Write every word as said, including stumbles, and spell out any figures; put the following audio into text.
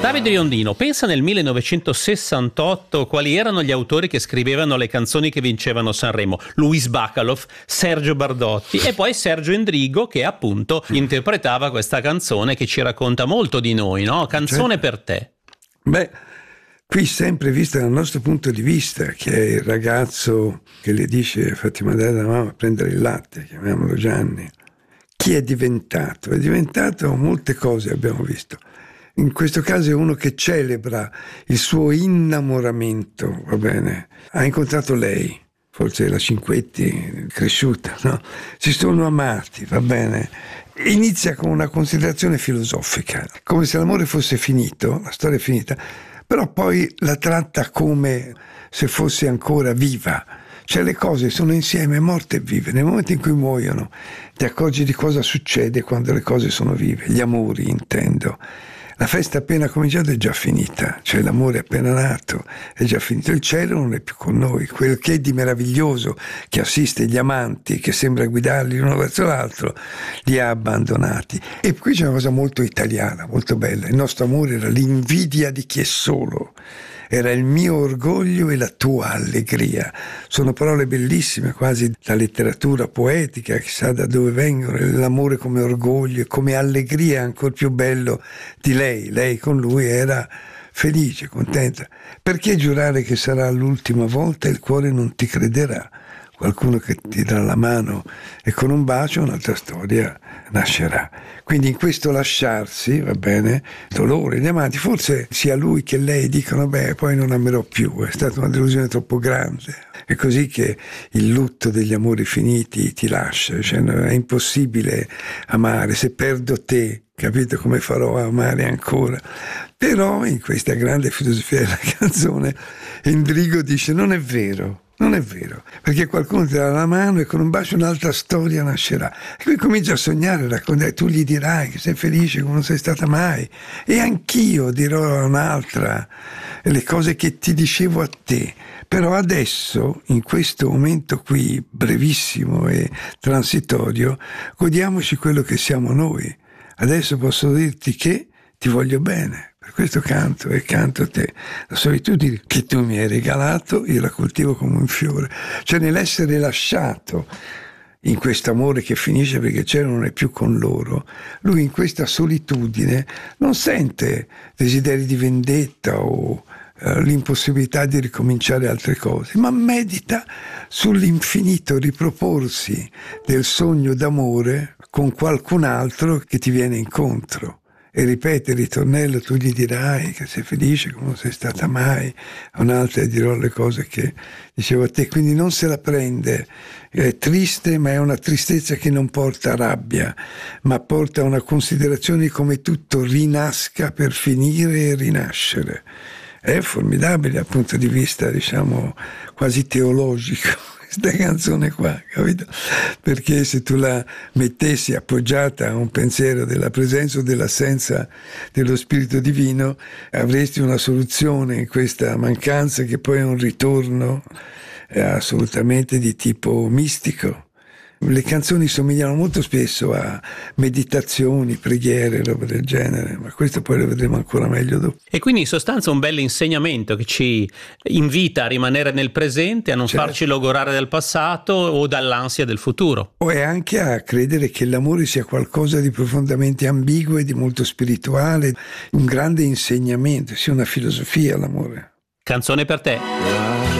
Davide Riondino, pensa nel millenovecentosessantotto quali erano gli autori che scrivevano le canzoni che vincevano Sanremo: Luis Bacalov, Sergio Bardotti e poi Sergio Endrigo, che appunto interpretava questa canzone che ci racconta molto di noi, no? Canzone per te. Beh, qui sempre vista dal nostro punto di vista, che è il ragazzo che le dice fatti mandare da mamma a prendere il latte, chiamiamolo Gianni. Chi è diventato? È diventato molte cose, abbiamo visto. In questo caso è uno che celebra il suo innamoramento, va bene? Ha incontrato lei, forse la Cinquetti cresciuta, no? Si sono amati, va bene? Inizia con una considerazione filosofica, come se l'amore fosse finito, la storia è finita, però poi la tratta come se fosse ancora viva. Cioè le cose sono insieme, morte e vive. Nel momento in cui muoiono ti accorgi di cosa succede quando le cose sono vive, gli amori intendo. La festa appena cominciata è già finita, cioè l'amore è appena nato, è già finito. Il cielo non è più con noi, quel che è di meraviglioso che assiste gli amanti, che sembra guidarli l'uno verso l'altro, li ha abbandonati. E qui c'è una cosa molto italiana, molto bella. Il nostro amore era l'invidia di chi è solo. Era il mio orgoglio e la tua allegria. Sono parole bellissime, quasi da letteratura poetica, chissà da dove vengono. L'amore come orgoglio e come allegria, ancora più bello di lei. Lei con lui era felice, contenta. Perché giurare che sarà l'ultima volta e il cuore non ti crederà? Qualcuno che ti dà la mano e con un bacio un'altra storia nascerà. Quindi in questo lasciarsi, va bene, dolore, gli amanti, forse sia lui che lei dicono beh poi non amerò più, è stata una delusione troppo grande. È così che il lutto degli amori finiti ti lascia, cioè è impossibile amare, se perdo te, capito come farò a amare ancora? Però in questa grande filosofia della canzone Endrigo dice non è vero. Non è vero, perché qualcuno ti dà la mano e con un bacio un'altra storia nascerà. E qui comincia a sognare, a raccontare, tu gli dirai che sei felice come non sei stata mai. E anch'io dirò un'altra, le cose che ti dicevo a te. Però adesso, in questo momento qui, brevissimo e transitorio, godiamoci quello che siamo noi. Adesso posso dirti che ti voglio bene. Per questo canto e canto a te. La solitudine che tu mi hai regalato, io la coltivo come un fiore. Cioè nell'essere lasciato in questo amore che finisce perché il cielo non è più con loro, lui in questa solitudine non sente desideri di vendetta o eh, l'impossibilità di ricominciare altre cose, ma medita sull'infinito riproporsi del sogno d'amore con qualcun altro che ti viene incontro. E ripete il ritornello, tu gli dirai che sei felice come non sei stata mai, a un'altra dirò le cose che dicevo a te, quindi non se la prende, è triste ma è una tristezza che non porta rabbia, ma porta una considerazione di come tutto rinasca per finire e rinascere. È formidabile dal punto di vista, diciamo, quasi teologico. Questa canzone qua, capito? Perché se tu la mettessi appoggiata a un pensiero della presenza o dell'assenza dello Spirito Divino, avresti una soluzione in questa mancanza che poi è un ritorno assolutamente di tipo mistico. Le canzoni somigliano molto spesso a meditazioni, preghiere, roba del genere, ma questo poi lo vedremo ancora meglio dopo. E quindi in sostanza un bel insegnamento che ci invita a rimanere nel presente, a non certo. farci logorare dal passato o dall'ansia del futuro. O è anche a credere che l'amore sia qualcosa di profondamente ambiguo e di molto spirituale, un grande insegnamento, sia una filosofia l'amore. Canzone per te.